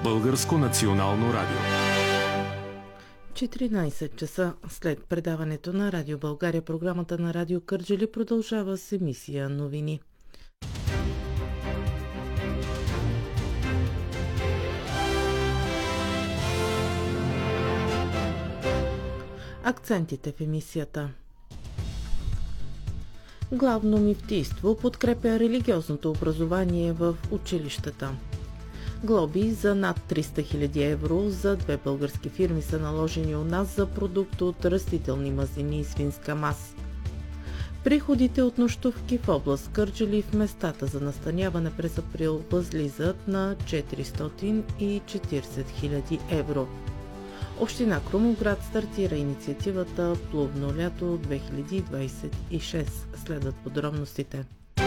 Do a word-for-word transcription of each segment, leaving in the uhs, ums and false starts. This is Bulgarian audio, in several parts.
Българско национално радио. четиринайсет часа след предаването на Радио България, програмата на Радио Кърджали продължава с емисия новини. Акцентите в емисията. Главно мюфтийство подкрепя религиозното образование в училищата. Глоби за над триста хиляди евро за две български фирми са наложени у нас за продукт от растителни мазнини и свинска мас. Приходите от нощувки в област Кърджали в местата за настаняване през април възлизат на четиристотин и четирийсет хиляди евро. Община Крумовград стартира инициативата Плувно лято две хиляди двайсет и шеста. Следват подробностите.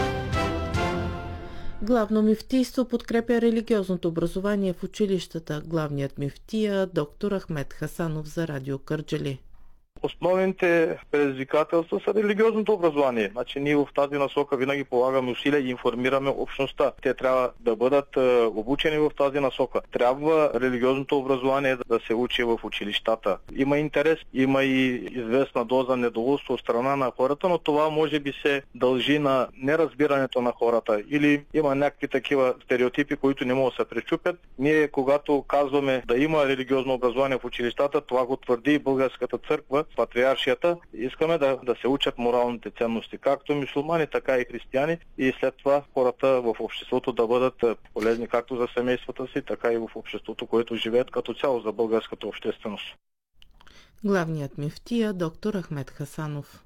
Главно мюфтийство подкрепя религиозното образование в училищата. Главният мюфтия доктор Ахмед Хасанов за Радио Кърджали. Основните предизвикателства са религиозното образование. Значи ние в тази насока винаги полагаме усилия и информираме общността. Те трябва да бъдат е, обучени в тази насока. Трябва религиозното образование да се учи в училищата. Има интерес, има и известна доза недоволство от страна на хората, но това може би се дължи на неразбирането на хората или има някакви такива стереотипи, които не могат да се пречупят. Ние, когато казваме да има религиозно образование в училищата, това го твърди и Българската църква, патриаршията. Искаме да, да се учат моралните ценности, както мюсюлмани, така и християни, и след това хората в обществото да бъдат полезни както за семействата си, така и в обществото, което живеят като цяло за българската общественост. Главният мюфтия доктор Ахмед Хасанов.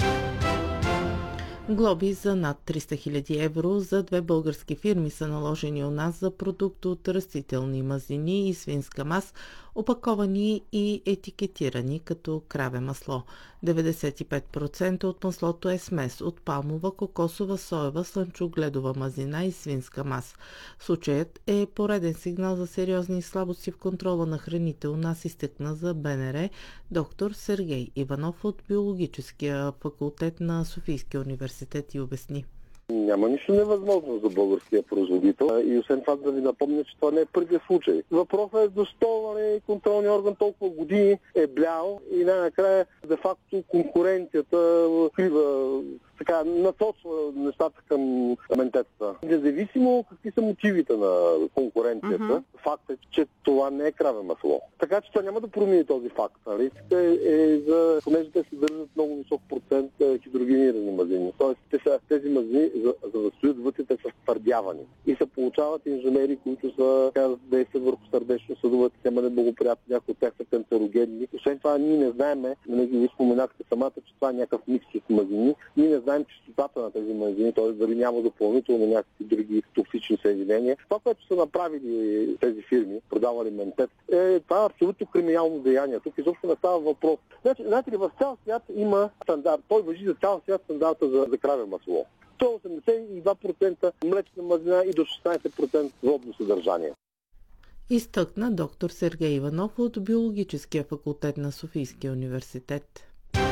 Глоби за над триста хиляди евро за две български фирми са наложени у нас за продукт от растителни мазнини и свинска мас, опаковани и етикетирани като краве масло. деветдесет и пет процента от маслото е смес от палмова, кокосова, соева, слънчогледова мазнина и свинска мас. Случаят е пореден сигнал за сериозни слабости в контрола на храните у нас, изтъкна за БНР доктор Сергей Иванов от Биологическия факултет на Софийския университет и обясни. Няма нищо невъзможно за българския производител и освен това да ви напомня, че това не е първият случай. Въпросът е защо контролният орган толкова години е блял и най-накрая де-факто конкуренцията крива, така насочва нещата към ментецата. Независимо какви са мотивите на конкуренцията, uh-huh. факт е, че това не е краве масло. Така че това няма да промени този факт. Нали? Е, е за, понеже те се държат много висок процент хидрогенирани мазнини. Тоест те са, тези мазнини, за, за да стоят вътре, те са втвърдявани. И се получават инженери, които са така, действат върху сърдечно-съдовата система неблагоприятни, някои от тях са канцерогенни. Освен това ние не знаеме, не споменахте самата, че това е някакъв микс от мазнини. Ние не знаем чистотата на тези мазнини, т.е. дали няма допълнително някакви други токсични съединения. Това, което са направили тези фирми, продавали ментет, е, това е абсолютно криминално деяние. Тук изобщо не става въпрос. Значи, знаете ли, в цял свят има стандарт. Той важи за цял свят стандарта за, за краве масло. сто осемдесет и два процента млечна мазнина и до шестнайсет процента водно съдържание. Изтъкна доктор Сергей Иванов от Биологическия факултет на Софийския университет.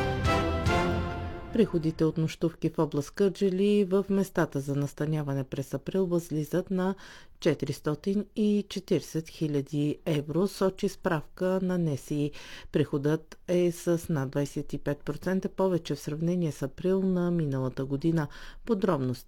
Приходите от нощувки в област Кърджали в местата за настаняване през април възлизат на четиристотин и четирийсет хиляди евро, сочи справка на НСИ. Приходът е с над двайсет и пет процента повече в сравнение с април на миналата година. Подробности